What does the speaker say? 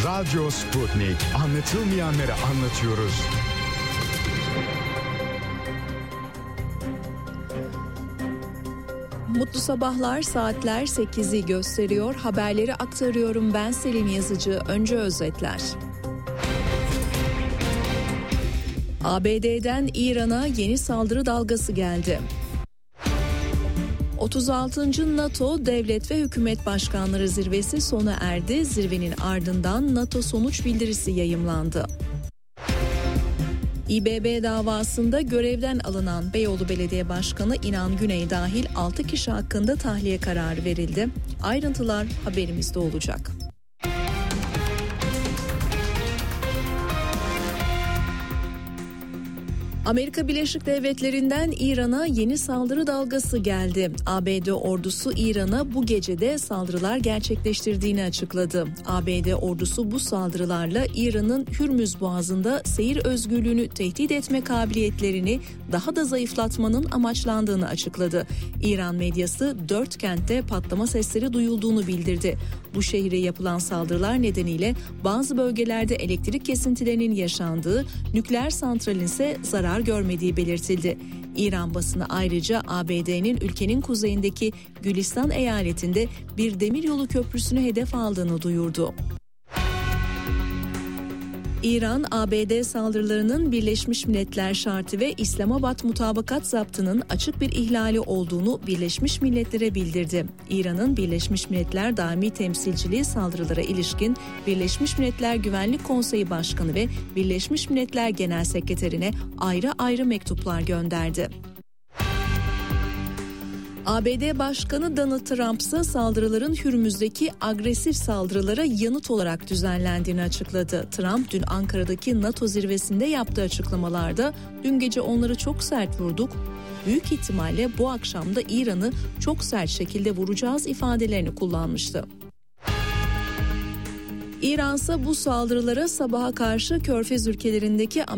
Radyo Sputnik. Anlatılmayanları anlatıyoruz. Mutlu sabahlar, saatler 8'i gösteriyor. Haberleri aktarıyorum ben Selin Yazıcı. Önce özetler. ABD'den İran'a yeni saldırı dalgası geldi. 36. NATO Devlet ve Hükümet Başkanları Zirvesi sona erdi. Zirvenin ardından NATO sonuç bildirisi yayımlandı. İBB davasında görevden alınan Beyoğlu Belediye Başkanı İnan Güney dahil 6 kişi hakkında tahliye kararı verildi. Ayrıntılar haberimizde olacak. Amerika Birleşik Devletleri'nden İran'a yeni saldırı dalgası geldi. ABD ordusu İran'a bu gece de saldırılar gerçekleştirdiğini açıkladı. ABD ordusu bu saldırılarla İran'ın Hürmüz Boğazı'nda seyir özgürlüğünü tehdit etme kabiliyetlerini daha da zayıflatmanın amaçlandığını açıkladı. İran medyası 4 kentte patlama sesleri duyulduğunu bildirdi. Bu şehre yapılan saldırılar nedeniyle bazı bölgelerde elektrik kesintilerinin yaşandığı, nükleer santralin ise zarar görmediği belirtildi. İran basını ayrıca ABD'nin ülkenin kuzeyindeki Gülistan eyaletinde bir demiryolu köprüsünü hedef aldığını duyurdu. İran, ABD saldırılarının Birleşmiş Milletler Şartı ve İslamabad Mutabakat Zaptı'nın açık bir ihlali olduğunu Birleşmiş Milletler'e bildirdi. İran'ın Birleşmiş Milletler Daimi Temsilciliği saldırılara ilişkin Birleşmiş Milletler Güvenlik Konseyi Başkanı ve Birleşmiş Milletler Genel Sekreterine ayrı ayrı mektuplar gönderdi. ABD Başkanı Donald Trump ise saldırıların Hürmüz'deki agresif saldırılara yanıt olarak düzenlendiğini açıkladı. Trump dün Ankara'daki NATO zirvesinde yaptığı açıklamalarda dün gece onları çok sert vurduk, büyük ihtimalle bu akşam da İran'ı çok sert şekilde vuracağız ifadelerini kullanmıştı. İran ise bu saldırılara sabaha karşı Körfez ülkelerindeki